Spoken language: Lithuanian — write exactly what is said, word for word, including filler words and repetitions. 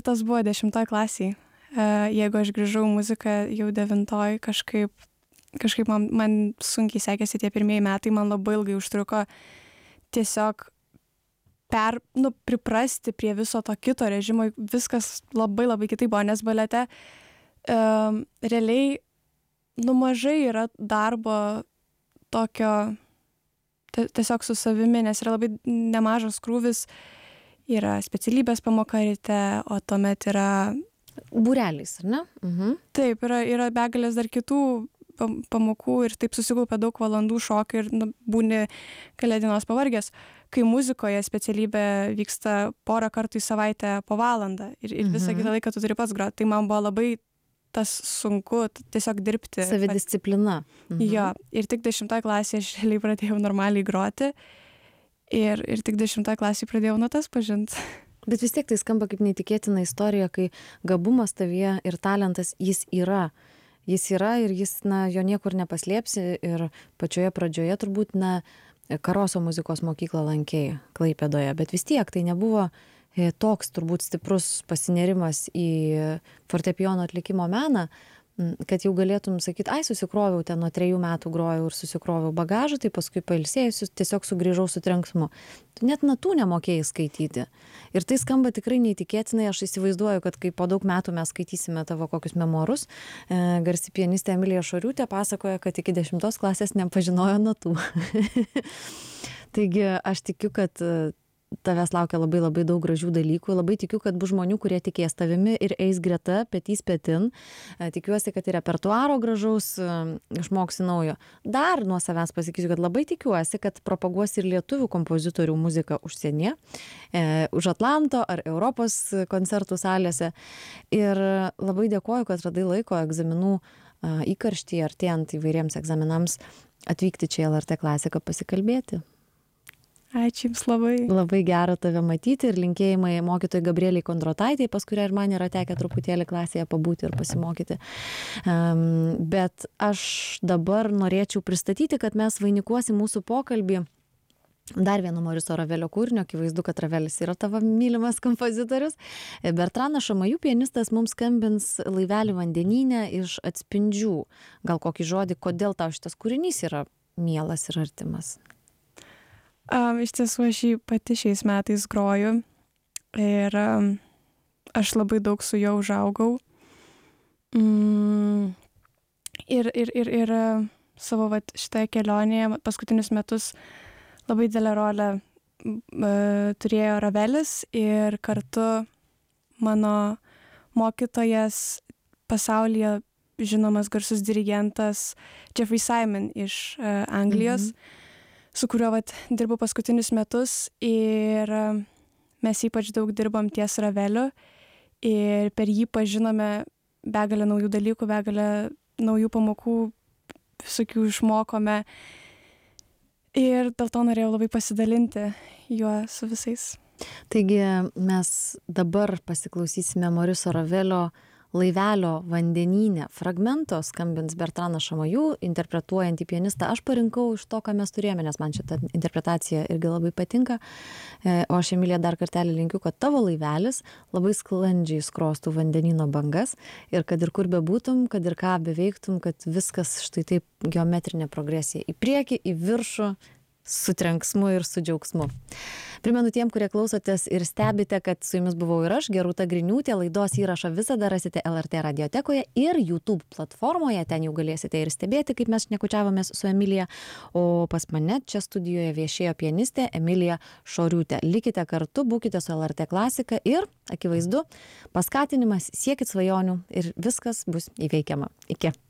tas buvo dešimtoj klasėj. Uh, jeigu aš grįžau į muziką jau devintoj, kažkaip, kažkaip man, man sunkiai sekėsi tie pirmieji metai, man labai ilgai užtruko tiesiog per, nu, priprasti prie viso to kito režimo, viskas labai labai kitaip buvo, nes balete um, realiai, nu, mažai yra darbo tokio tiesiog su savimi, nes yra labai nemažas krūvis, yra specialybės pamoka ryte, o tuomet yra būreliais, ar ne? Mhm. Taip, yra, yra begalės dar kitų pamokų ir taip susikaupia daug valandų šokio ir nu, būni kelias dienos pavargęs. Kai muzikoje specialybė vyksta porą kartų į savaitę po valandą ir, ir visą Mhm. kitą laiką tu turi pats groti, tai man buvo labai tas sunku tiesiog dirbti. Savidisciplina. Mhm. Jo, ir tik dešimtoj klasėje aš realiai pradėjau normaliai groti ir, ir tik dešimtoj klasėje pradėjau notas pažinti. Bet vis tiek tai skamba kaip neįtikėtina istorija, kai gabumas tavyje ir talentas jis yra. Jis yra ir jis, na, jo niekur nepaslėpsi ir pačioje pradžioje turbūt, na, Karoso muzikos mokyklą lankei Klaipėdoje, bet vis tiek tai nebuvo toks turbūt stiprus pasinerimas į fortepijono atlikimo meną, kad jau galėtum sakyti, ai, susikroviau ten nuo trejų metų grojau ir susikroviau bagažą, tai paskui pailsėjusius tiesiog sugrįžau su trenksmu. Tu net natų nemokėjai skaityti. Ir tai skamba tikrai neįtikėtinai, aš įsivaizduoju, kad kai po daug metų mes skaitysime tavo kokius memuarus, e, garsi pianistė Emilija Šoriūtė pasakoja, kad iki dešimtos klasės nepažinojo natų. Taigi aš tikiu, kad tavęs laukia labai labai daug gražių dalykų. Labai tikiu, kad bus žmonių, kurie tikės tavimi ir eis greta, petys petin. Tikiuosi, kad ir repertuaro gražaus išmoksi naujo. Dar nuo savęs pasakysiu, kad labai tikiuosi, kad propaguosi ir lietuvių kompozitorių muziką užsienyje, e, už Atlanto ar Europos koncertų salėse. Ir labai dėkoju, kad radai laiko egzaminų įkarštyje, artėjant įvairiems egzaminams, atvykti čia į L R T klasiką pasikalbėti. Ačiū Jums labai. Labai gera tave matyti ir linkėjimai mokytojai Gabrieliai Kondrotaitei, pas kurią ir man yra tekę truputėlį klasėje pabūti ir pasimokyti. Um, bet aš dabar norėčiau pristatyti, kad mes vainikuosim mūsų pokalbį dar vienu Moriso Ravelio kūrinio, akivaizdu, kad Ravelis yra tavo mylimas kompozitorius. Bertranas Šamajų pianistas mums skambins Laivelį vandenyne iš Atspindžių. Gal kokį žodį, kodėl tau šitas kūrinys yra mielas ir artimas? Um, iš tiesų aš jį pati šiais metais groju ir um, aš labai daug su juo užaugau. Mm, ir ir, ir, ir uh, savo vat, šitoje kelionėje paskutinius metus labai didelę rolę uh, turėjo Ravelis ir kartu mano mokytojas pasaulyje žinomas garsus dirigentas Jeffrey Simon iš uh, Anglijos. Mhm. Su kuriuo vat, dirbu paskutinius metus ir mes ypač daug dirbam ties Raveliu ir per jį pažinome begalę naujų dalykų, begalę naujų pamokų, visokių išmokome ir dėl to norėjau labai pasidalinti juo su visais. Taigi mes dabar pasiklausysime Moriso Ravelio Laivelio vandenyne fragmento, skambins Bertranas Šamajų, interpretuojantį pianistą. Aš parinkau iš to, ką mes turėjome, nes man šita interpretacija irgi labai patinka. O aš, Emilija, dar kartelį linkiu, kad tavo laivelis labai sklandžiai skrostų vandenyno bangas ir kad ir kur bebūtum, kad ir ką beveiktum, kad viskas štai taip geometrinė progresija į priekį, į viršų, su trenksmu ir su džiaugsmu. Primenu tiem, kurie klausotės ir stebite, kad su jumis buvau ir aš, Gerūta Griniūtė. Laidos įrašą visada rasite L R T radiotekoje ir YouTube platformoje. Ten jau galėsite ir stebėti, kaip mes šnekučiavomės su Emilija. O pas mane čia studijoje viešėjo pianistė Emilija Šoriūtė. Likite kartu, būkite su L R T klasika ir, akivaizdu, paskatinimas, siekit svajonių ir viskas bus įveikiama. Iki.